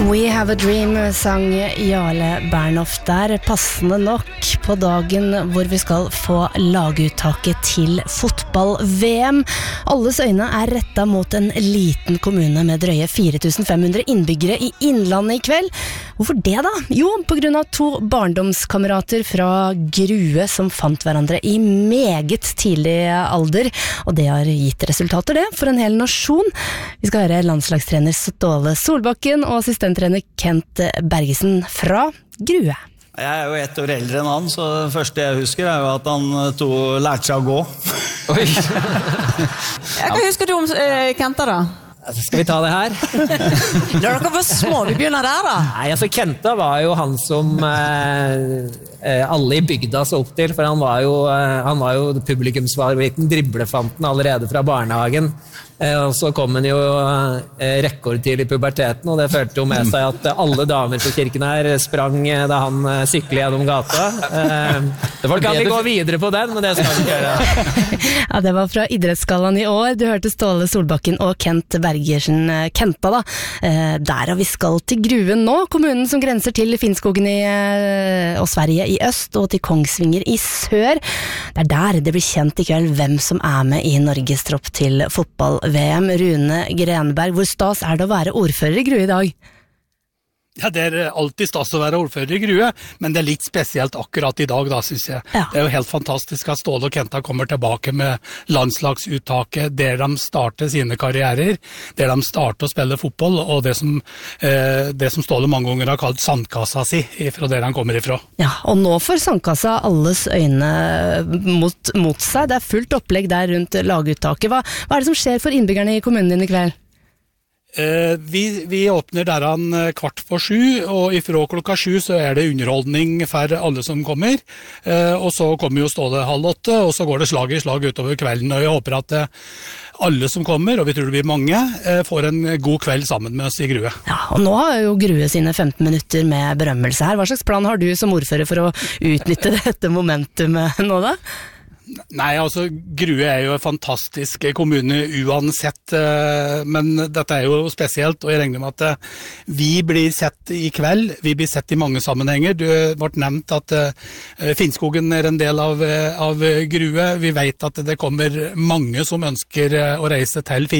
We Have a Dream sang Jarle Bernhoft der, passende nok på dagen hvor vi skal få laguttaket til fotball-VM. Alles øyne rettet mot en liten kommune med drøye 4500 innbyggere i Innlandet i kveld. Hvorfor det da? Jo, på grunn av 2 barndomskamerater fra Grue som fant hverandre i meget tidlig alder, og det har gitt resultater det for en hel nasjon. Vi skal høre landslagstrener Ståle Solbakken og assistenttrener Kent Bergesen fra Grue. Jeg jo 1 år eldre enn han, så det første jeg husker jo at han lærte seg å gå. Oi. Hva husker du om Kenta da? Skal vi ta det her? Når dere var små, vi begynner der da. Nei, altså Kenta var jo han som alle i bygda så opp til, for han var jo publikumsfavoritten, driblefanten allerede fra barnehagen. Og så kom han jo rekord til i puberteten, og det følte jo med seg at alle damer på kirken her sprang da han syklet gjennom gata. Kan vi gå videre på den, men det skal vi ikke gjøre. Ja, det var fra Idrettsgallaen i år. Du hørte Ståle Solbakken og Kent Bergersen Kenta da. Der vi skal til Grue nå, kommunen som grenser til Finnskogen og Sverige i øst, og til Kongsvinger i sør. Det der det blir kjent i kveld hvem som med i Norges tropp til fotball-VM. Rune Grenberg, hvor stas det å være ordfører i Grue i dag? Ja, det alltid stas å være ordfører i Grue, men det litt spesielt akkurat i dag da, synes jeg. Ja. Det jo helt fantastisk at Ståle og Kenta kommer tilbake med landslagsuttaket, der de starter sine karrierer, der de starter å spille fotball, og det som Ståle mange ganger har kalt sandkassa si, fra der han kommer ifra. Ja, og nå får sandkassa alles øyne mot seg. Det fullt opplegg der rundt laguttaket. Hva det som skjer for innbyggerne i kommunen din i kveld? Vi åpner der 6:15, og ifra 7:00 så det underholdning for alle som kommer, og så kommer jo Ståle 7:30, og så går det slag i slag utover kvelden, og jeg håper at alle som kommer, og vi tror det blir mange, får en god kveld sammen med oss i Grue. Ja, og nå har jo Grue sine 15 minutter med berømmelse her. Hva slags plan har du som ordfører for å utnytte dette momentumet nå da? Nei, altså Grue jo en fantastisk kommune uansett, men dette jo spesielt, og jeg regner med at vi blir sett i kveld, vi blir sett i mange sammenhenger. Det ble nevnt at Finnskogen en del av Grue. Vi vet at det kommer mange som ønsker å reise til Finnskogen.